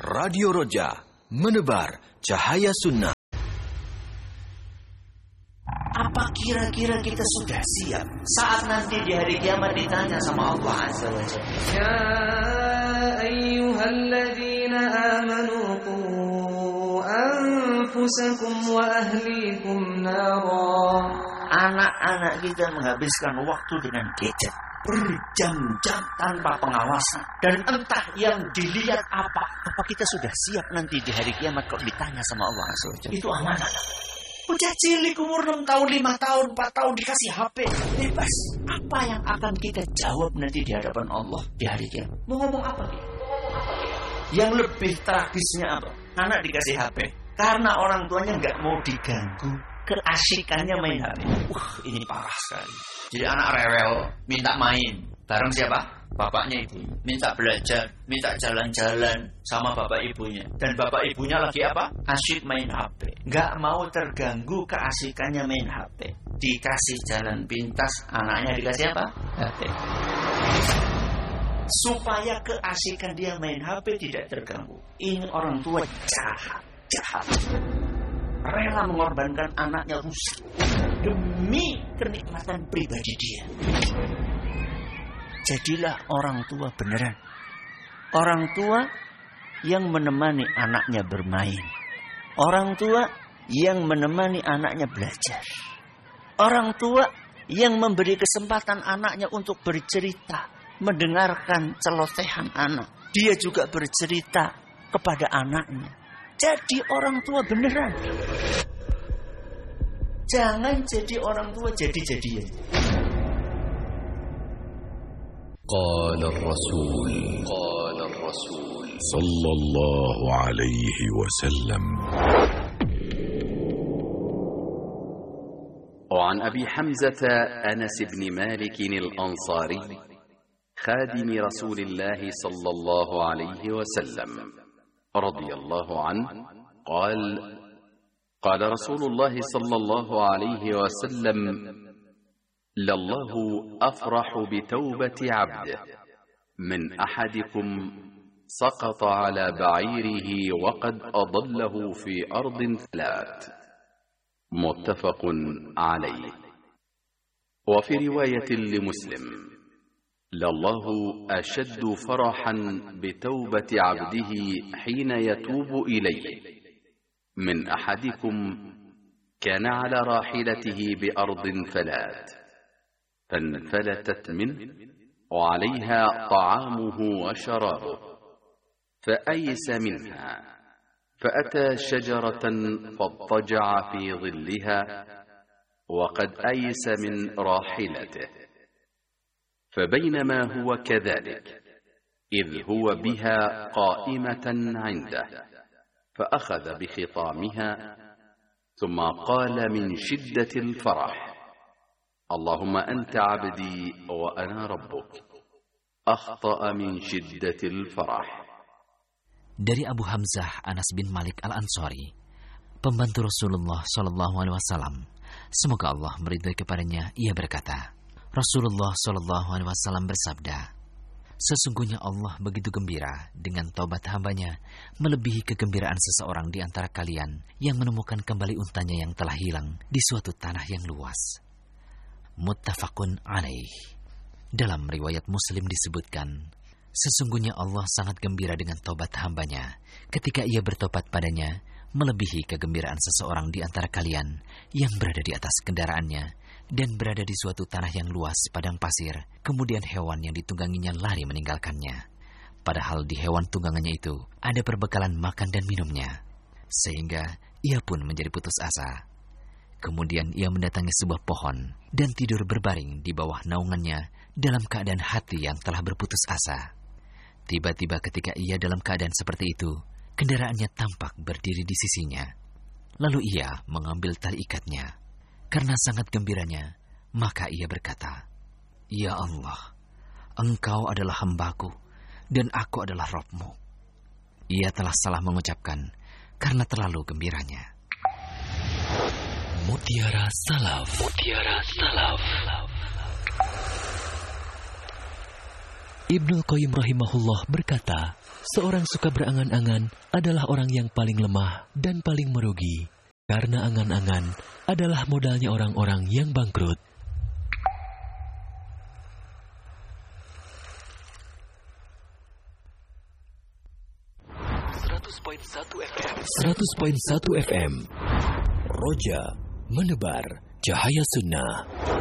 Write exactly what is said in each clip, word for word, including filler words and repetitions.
Radio Roja, menebar cahaya sunnah. Apa kira-kira kita sudah siap saat nanti di hari kiamat ditanya sama Allah Azza wa Jalla? Ya ayyuhalladzina amanu qu anfusakum wa ahlikum nara. Anak-anak kita menghabiskan waktu dengan gadget berjam-jam tanpa pengawasan, dan entah yang dilihat apa. Apa kita sudah siap nanti di hari kiamat kok ditanya sama Allah Azza wa Jalla? Itu amanah. Udah cilik umur enam tahun, lima tahun, empat tahun dikasih H P bebas. Apa yang akan kita jawab nanti di hadapan Allah di hari kiamat? Mau ngomong apa dia? Yang lebih tragisnya apa? Anak dikasih H P karena orang tuanya nggak mau diganggu keasikannya main H P. Wah, ini parah sekali. Jadi anak rewel minta main bareng siapa? Bapaknya ibu. Minta belajar, minta jalan-jalan sama bapak ibunya. Dan bapak ibunya lagi apa? Asyik main H P. Nggak mau terganggu keasikannya main H P. Dikasih jalan pintas, anaknya dikasih apa? H P. Supaya keasikan dia main H P tidak terganggu. Ini orang tua jahat, jahat. Rela mengorbankan anaknya rusak demi kenikmatan pribadi dia. Jadilah orang tua beneran. Orang tua yang menemani anaknya bermain. Orang tua yang menemani anaknya belajar. Orang tua yang memberi kesempatan anaknya untuk bercerita, mendengarkan celotehan anak. Dia juga bercerita kepada anaknya. Jadi orang tua beneran. Jangan jadi orang tua jadi-jadian. قال الرسول قال الرسول صلى الله عليه وسلم. وعن أبي حمزة أنس بن مالك الأنصاري خادم رسول الله صلى الله عليه وسلم رضي الله عنه قال قال رسول الله صلى الله عليه وسلم: لله أفرح بتوبة عبده من أحدكم سقط على بعيره وقد أضله في أرض ثلاث. متفق عليه. وفي رواية لمسلم: لله أشد فرحا بتوبة عبده حين يتوب إليه من أحدكم كان على راحلته بأرض فلات فانفلتت منه وعليها طعامه وشرابه فأيس منها فأتى شجرة فاضطجع في ظلها وقد أيس من راحلته فبينما هو كذلك إذ هو بها قائمة عنده فأخذ بخطامها ثم قال من شدة الفرح: اللهم أنت عبدي وأنا ربك. أخطأ من شدة الفرح. Dari Abu Hamzah Anas bin Malik Al-Ansari, pembantu Rasulullah Shallallahu Alaihi Wasallam, semoga Allah meridhai kepadanya, ia berkata, Rasulullah Shallallahu Alaihi Wasallam bersabda, sesungguhnya Allah begitu gembira dengan taubat hambanya, melebihi kegembiraan seseorang di antara kalian yang menemukan kembali untanya yang telah hilang di suatu tanah yang luas. Muttafaqun alaih. Dalam riwayat Muslim disebutkan, sesungguhnya Allah sangat gembira dengan taubat hambanya ketika ia bertobat padanya, melebihi kegembiraan seseorang di antara kalian yang berada di atas kendaraannya dan berada di suatu tanah yang luas padang pasir, kemudian hewan yang ditungganginya lari meninggalkannya. Padahal di hewan tunggangannya itu ada perbekalan makan dan minumnya, sehingga ia pun menjadi putus asa. Kemudian ia mendatangi sebuah pohon dan tidur berbaring di bawah naungannya dalam keadaan hati yang telah berputus asa. Tiba-tiba ketika ia dalam keadaan seperti itu, kendaraannya tampak berdiri di sisinya. Lalu ia mengambil tali ikatnya. Karena sangat gembiranya, maka ia berkata, Ya Allah, Engkau adalah hambaku dan aku adalah Rabb-Mu. Ia telah salah mengucapkan karena terlalu gembiranya. Mutiara Salaf. Mutiara Salaf. Ibnul Qayyim rahimahullah berkata, seorang suka berangan-angan adalah orang yang paling lemah dan paling merugi, karena angan-angan adalah modalnya orang-orang yang bangkrut. seratus koma satu F M Roja menebar cahaya sunnah.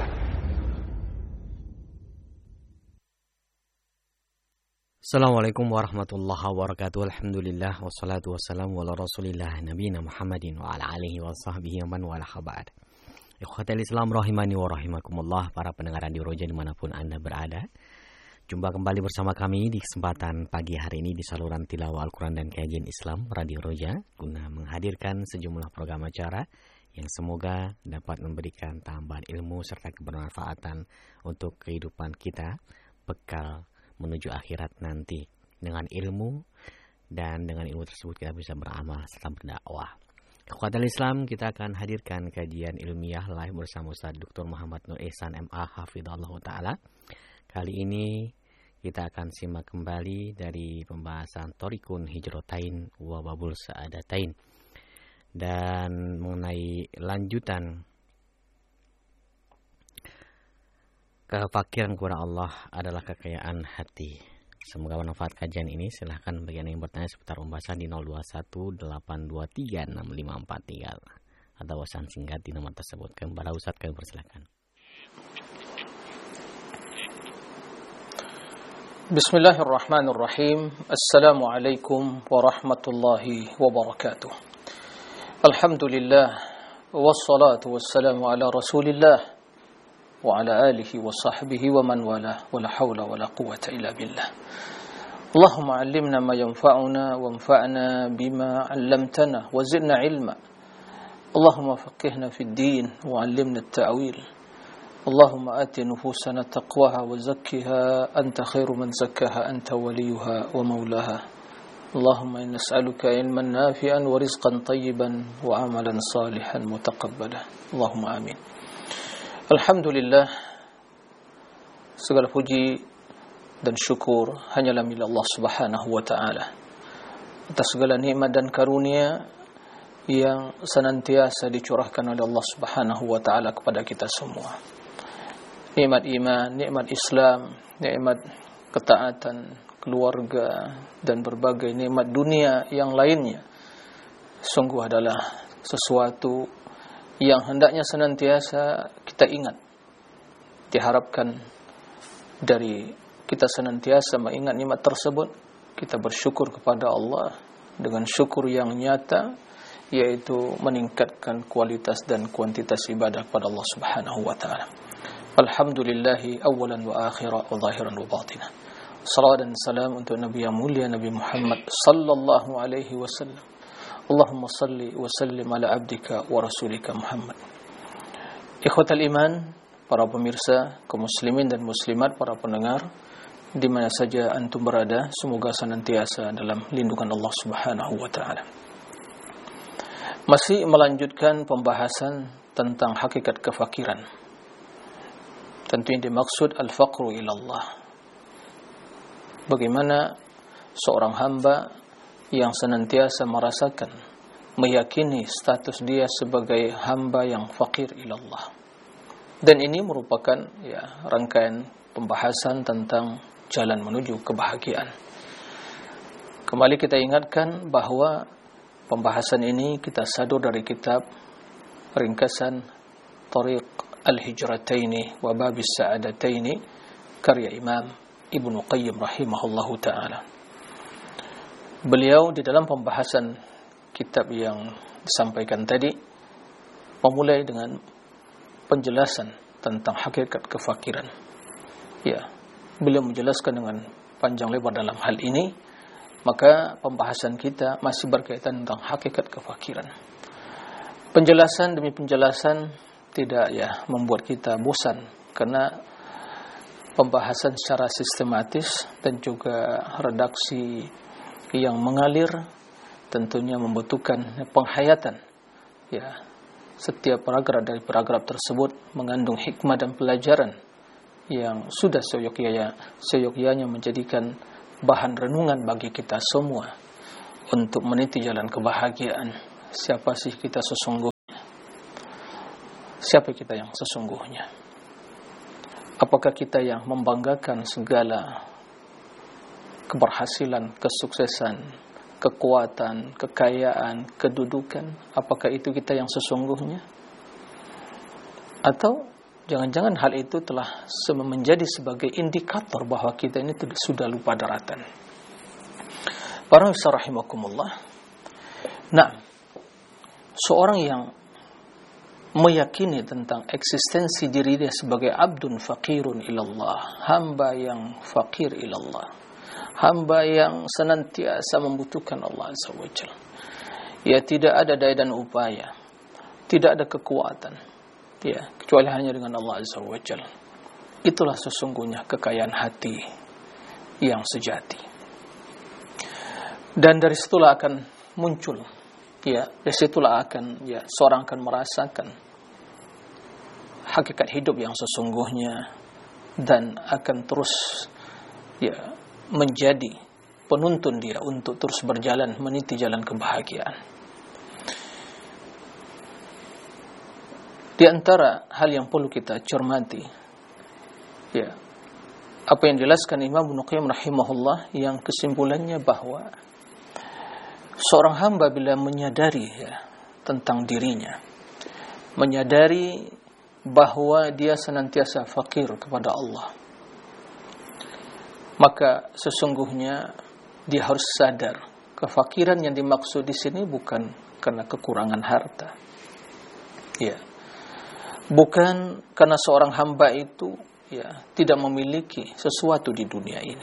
Assalamualaikum warahmatullahi wabarakatuh. Alhamdulillah wassalatu wassalamu ala rasulillah nabiyina Muhammadin wa ala alihi wa sahbihi man wala khabad. Ikhwatal Islam rahimani wa rahimakumullah, para pendengar Radio Roja dimanapun Anda berada. Jumpa kembali bersama kami di kesempatan pagi hari ini di saluran tilawah Al-Quran dan Kajian Islam Radio Roja, guna menghadirkan sejumlah program acara yang semoga dapat memberikan tambahan ilmu serta kebermanfaatan untuk kehidupan kita, bekal menuju akhirat nanti. Dengan ilmu, dan dengan ilmu tersebut kita bisa beramal serta berdakwah. Ikhwatal Islam, kita akan hadirkan kajian ilmiah live bersama Ustaz Doktor Muhammad Nur Ihsan M A Hafidhahullah Ta'ala. Kali ini kita akan simak kembali dari pembahasan Thoriqun Hijratain wa Babul Sa'adatain, dan mengenai lanjutan kefakiran kepada Allah adalah kekayaan hati. Semoga bermanfaat kajian ini. Silahkan bagi yang bertanya seputar pembahasan di nol dua satu delapan dua tiga enam lima empat tiga atau pesan singkat di nomor tersebut. Kepada Ustaz kami persilakan. Bismillahirrahmanirrahim. Assalamualaikum warahmatullahi wabarakatuh. Alhamdulillah, wassalatu wassalamu ala rasulillah wa ala alihi wa sahbihi wa man wala, wa la hawla wa la quwwata illa billah. Allahumma allimna ma yanfa'una wanfa'na bima 'allamtana wa zidna ilma. Allahumma faqihna fid din wa 'allimna at-ta'wil. Allahumma ati nufusana taqwaha wa zakkiha anta khairu man zakkaha anta waliyuha wa maulaha. Allahumma inna nas'aluka ilman nafi'an wa rizqan tayyiban wa amalan salihan mutaqabbala. Allahumma amin. Alhamdulillah, segala puji dan syukur hanyalah milik Allah Subhanahu wa taala atas segala nikmat dan karunia yang senantiasa dicurahkan oleh Allah Subhanahu wa taala kepada kita semua. Nikmat iman, nikmat Islam, nikmat ketaatan, keluarga, dan berbagai nikmat dunia yang lainnya sungguh adalah sesuatu yang hendaknya senantiasa kita ingat. Diharapkan dari kita senantiasa mengingat nikmat tersebut, kita bersyukur kepada Allah dengan syukur yang nyata, yaitu meningkatkan kualitas dan kuantitas ibadah kepada Allah Subhanahu wa taala. Alhamdulillahi awalan wa akhiran wa zahiran wa batinan. Salam dan salam untuk Nabi yang mulia Nabi Muhammad sallallahu alaihi wasallam. Allahumma salli wa sallim ala abdika wa rasulika Muhammad. Ikhwatal iman, para pemirsa, kaum muslimin dan muslimat, para pendengar di mana saja antum berada, semoga senantiasa dalam lindungan Allah Subhanahu wa taala. Masih melanjutkan pembahasan tentang hakikat kefakiran. Tentu yang dimaksud al-faqru ilallah. Bagaimana seorang hamba yang senantiasa merasakan, meyakini status dia sebagai hamba yang fakir ilallah. Dan ini merupakan ya rangkaian pembahasan tentang jalan menuju kebahagiaan. Kembali kita ingatkan bahwa pembahasan ini kita sadur dari kitab ringkasan Thoriq Al-Hijrataini wa Babis Sa'adataini karya Imam Ibnu Qayyim rahimahullahu ta'ala. Beliau di dalam pembahasan kitab yang disampaikan tadi memulai dengan penjelasan tentang hakikat kefakiran. Ya, beliau menjelaskan dengan panjang lebar dalam hal ini, maka pembahasan kita masih berkaitan tentang hakikat kefakiran. Penjelasan demi penjelasan tidak ya membuat kita bosan, karena pembahasan secara sistematis dan juga redaksi yang mengalir tentunya membutuhkan penghayatan. Ya, setiap paragraf dari paragraf tersebut mengandung hikmah dan pelajaran yang sudah seyogyanya, seyogyanya menjadikan bahan renungan bagi kita semua untuk meniti jalan kebahagiaan. Siapa sih kita sesungguhnya? Siapa kita yang sesungguhnya? Apakah kita yang membanggakan segala keberhasilan, kesuksesan, kekuatan, kekayaan, kedudukan? Apakah itu kita yang sesungguhnya? Atau jangan-jangan hal itu telah menjadi sebagai indikator bahwa kita ini sudah lupa daratan. Para pemirsa rahimakumullah. Nah, seorang yang meyakini tentang eksistensi diri dia sebagai abdun faqirun ilallah, hamba yang fakir ilallah, hamba yang senantiasa membutuhkan Allah Azza wa Jalla. Ya, tidak ada daya dan upaya, tidak ada kekuatan, ya, kecuali hanya dengan Allah Azza wa Jalla. Itulah sesungguhnya kekayaan hati yang sejati. Dan dari situlah akan muncul, ya, dari situlah akan, ya, seorang akan merasakan hakikat hidup yang sesungguhnya dan akan terus, ya, menjadi penuntun dia untuk terus berjalan meniti jalan kebahagiaan. Di antara hal yang perlu kita cermati, ya, apa yang dijelaskan Imam Ibnu Qayyim rahimahullah, yang kesimpulannya bahwa seorang hamba bila menyadari, ya, tentang dirinya, menyadari bahwa dia senantiasa fakir kepada Allah, maka sesungguhnya dia harus sadar kefakiran yang dimaksud di sini bukan karena kekurangan harta, ya, bukan karena seorang hamba itu, ya, tidak memiliki sesuatu di dunia ini,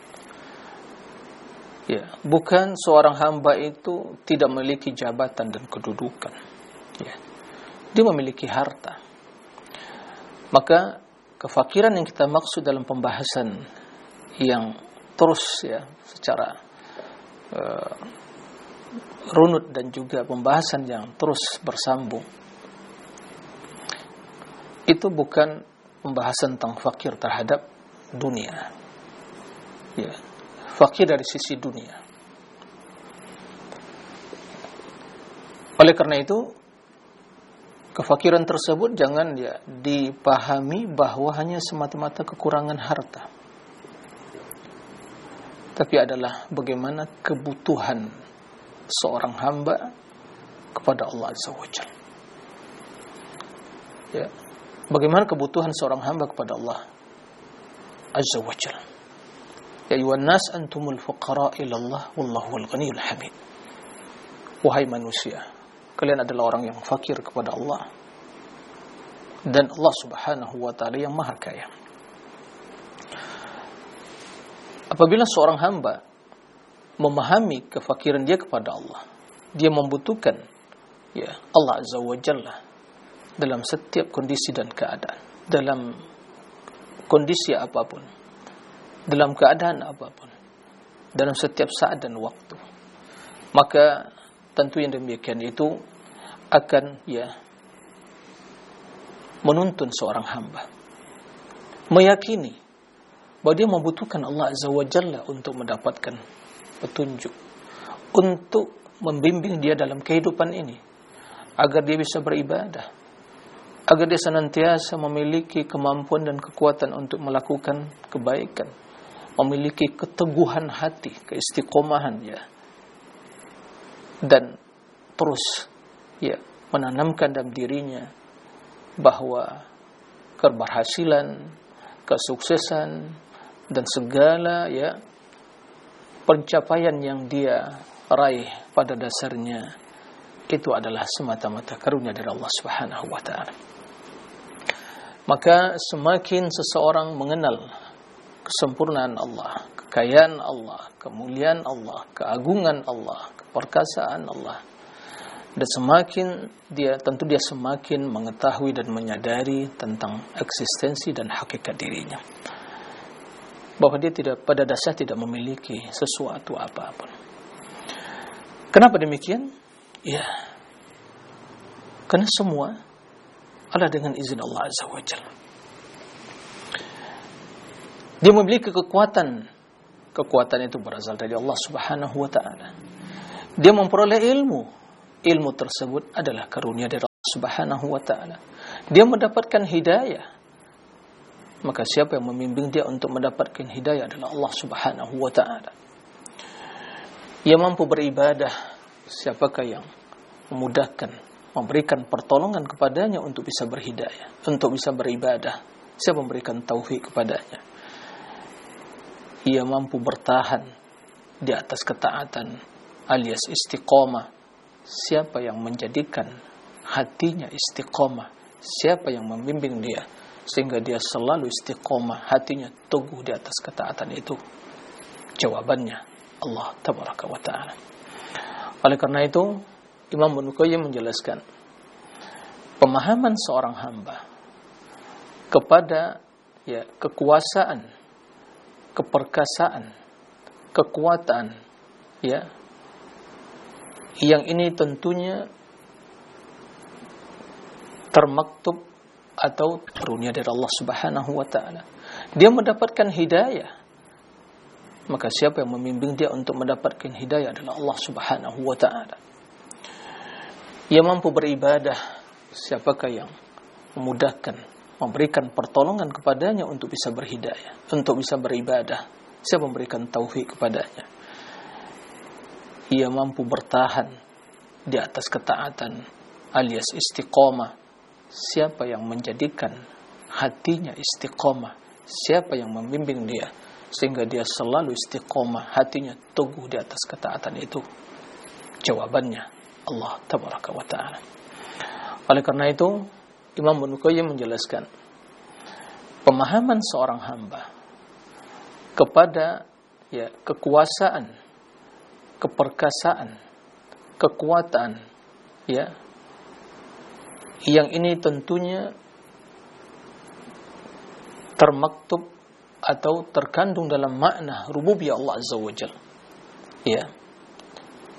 ya, bukan seorang hamba itu tidak memiliki jabatan dan kedudukan, ya, dia memiliki harta. Maka kefakiran yang kita maksud dalam pembahasan yang terus, ya, secara uh, runut dan juga pembahasan yang terus bersambung, itu bukan pembahasan tentang fakir terhadap dunia, ya, fakir dari sisi dunia. Oleh karena itu, kefakiran tersebut jangan, ya, dipahami bahwa hanya semata-mata kekurangan harta, tapi adalah bagaimana kebutuhan seorang hamba kepada Allah Azza wa Jalla. Ya, bagaimana kebutuhan seorang hamba kepada Allah Azza wa Jalla. Ya ayuhan nas antumul fuqara ila Allah wallahu al-ghaniyyul hamid. Wahai manusia, kalian adalah orang yang fakir kepada Allah, dan Allah Subhanahu wa taala yang Maha Kaya. Apabila seorang hamba memahami kefakiran dia kepada Allah, dia membutuhkan, ya, Allah Azza wa Jalla dalam setiap kondisi dan keadaan, dalam kondisi apapun, dalam keadaan apapun, dalam setiap saat dan waktu, maka tentu yang demikian itu akan, ya, menuntun seorang hamba meyakini bahwa dia membutuhkan Allah Azza wa Jalla untuk mendapatkan petunjuk, untuk membimbing dia dalam kehidupan ini, agar dia bisa beribadah, agar dia senantiasa memiliki kemampuan dan kekuatan untuk melakukan kebaikan, memiliki keteguhan hati, keistiqomahan, ya, dan terus, ya, menanamkan dalam dirinya bahwa keberhasilan, kesuksesan, dan segala, ya, pencapaian yang dia raih pada dasarnya itu adalah semata-mata karunia dari Allah Subhanahu wa taala. Maka semakin seseorang mengenal kesempurnaan Allah, kekayaan Allah, kemuliaan Allah, keagungan Allah, keperkasaan Allah, dan semakin dia, tentu dia semakin mengetahui dan menyadari tentang eksistensi dan hakikat dirinya, bahwa dia tidak, pada dasar tidak memiliki sesuatu apapun. Kenapa demikian? Ya, karena semua adalah dengan izin Allah Azza wa Jalla. Dia memiliki kekuatan. Kekuatan itu berasal dari Allah Subhanahu wa ta'ala. Dia memperoleh ilmu. Ilmu tersebut adalah karunia dari Allah Subhanahu wa ta'ala. Dia mendapatkan hidayah. Maka siapa yang membimbing dia untuk mendapatkan hidayah adalah Allah Subhanahu wa ta'ala. Ia mampu beribadah. Siapakah yang memudahkan, memberikan pertolongan kepadanya untuk bisa berhidayah, untuk bisa beribadah? Siapa memberikan taufik kepadanya? Ia mampu bertahan di atas ketaatan alias istiqomah. Siapa yang menjadikan hatinya istiqomah? Siapa yang membimbing dia sehingga dia selalu istiqomah, hatinya teguh di atas ketaatan itu? Jawabannya Allah Tabaraka wa Ta'ala. Oleh karena itu, Imam Ibnu Qayyim menjelaskan pemahaman seorang hamba kepada ya kekuasaan, keperkasaan, kekuatan, ya, yang ini tentunya termaktub atau karunia dari Allah Subhanahu wa ta'ala. Dia mendapatkan hidayah. Maka siapa yang membimbing dia untuk mendapatkan hidayah adalah Allah Subhanahu wa ta'ala. Ia mampu beribadah. Siapakah yang memudahkan, memberikan pertolongan kepadanya untuk bisa berhidayah, untuk bisa beribadah? Siapa memberikan taufik kepadanya? Ia mampu bertahan di atas ketaatan alias istiqomah. Siapa yang menjadikan hatinya istiqomah? Siapa yang membimbing dia sehingga dia selalu istiqomah, hatinya teguh di atas ketaatan itu? Jawabannya Allah Tabaraka wa Ta'ala. Oleh karena itu, Imam Ibnu Qayyim menjelaskan pemahaman seorang hamba kepada ya kekuasaan, keperkasaan, kekuatan, ya, yang ini tentunya termaktub atau terkandung dalam makna rububiyah Allah Azza wa Jalla. Ya.